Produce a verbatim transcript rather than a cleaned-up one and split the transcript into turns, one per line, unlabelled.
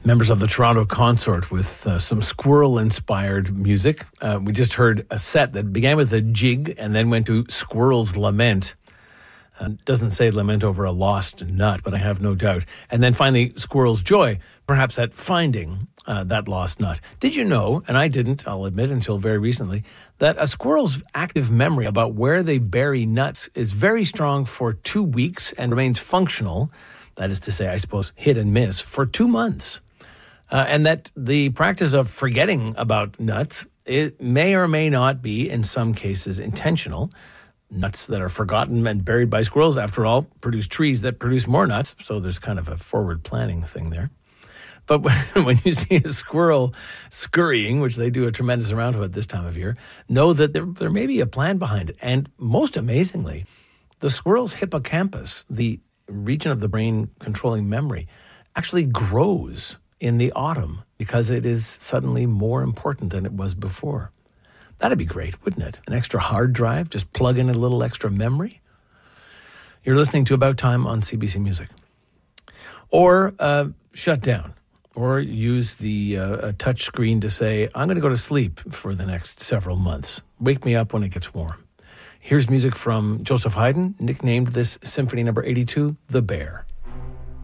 Members of the Toronto Consort with uh, some squirrel-inspired music. Uh, we just heard a set that began with a jig and then went to Squirrel's Lament. Uh, doesn't say lament over a lost nut, but I have no doubt. And then finally, Squirrel's Joy, perhaps at finding uh, that lost nut. Did you know, and I didn't, I'll admit until very recently, that a squirrel's active memory about where they bury nuts is very strong for two weeks and remains functional, that is to say, I suppose, hit and miss, for two months. Uh, and that the practice of forgetting about nuts, it may or may not be, in some cases, intentional. Nuts that are forgotten and buried by squirrels, after all, produce trees that produce more nuts, so there's kind of a forward planning thing there. But when you see a squirrel scurrying, which they do a tremendous amount of at this time of year, know that there, there may be a plan behind it. And most amazingly, the squirrel's hippocampus, the region of the brain controlling memory, actually grows in the autumn because it is suddenly more important than it was before. That'd be great, wouldn't it? An extra hard drive, just plug in a little extra memory. You're listening to About Time on C B C Music. Or uh, shut down, or use the uh, touch screen to say, I'm going to go to sleep for the next several months. Wake me up when it gets warm. Here's music from Joseph Haydn, nicknamed this Symphony number eighty-two, The Bear.